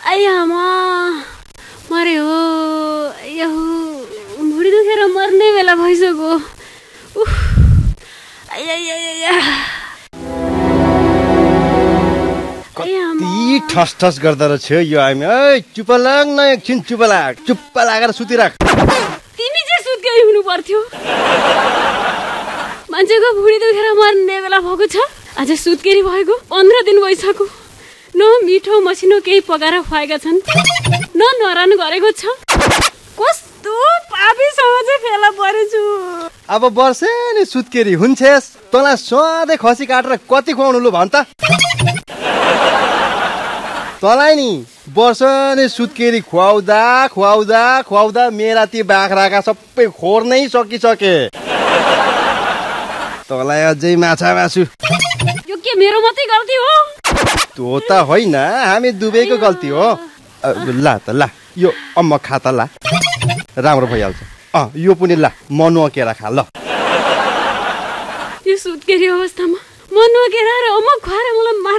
आमा मरे हो यहु भुँडी दुखेर मर्ने बेला भइसक्यो कति ठस ठस गर्दा रहेछ यो आइमी चुप लाग न एकछिन चुप लागेर सुतिराख तिमी चाहिँ सुत्केरी हुनु पर्थ्यो मान्छेको भुँडी दुखेर मर्ने बेला भएको छ आज सुत्केरी भएको 15 दिन भइसक्यो न मिठो मसिनो केही पकाएर खुवाएका छन् न नरान गरेको छ कस्तो पापीसँग चाहिँ फेला परेछु अब वर्षे नि सुत्केरी हुन्छेस तँलाई सधैँ खसी काटेर कति खुवाउनु लु भन् त तँलाई नि वर्ष नि सुत्केरी खुवाउँदा मेरा ती बाख्राका सबै खोर नै सकिसके तँलाई अझै माछा मासु यो के मेरो मात्रै गल्ती हो त्यो त होइन हामी दुवैको गल्ती हो ला यो अम्म खा त ला राम्रो भइहाल्छ यो पनि ला मनुवा केरा खा ल यो सुत्केरी अवस्थामा मनुवा केरा र अम्म खुवाएर मलाई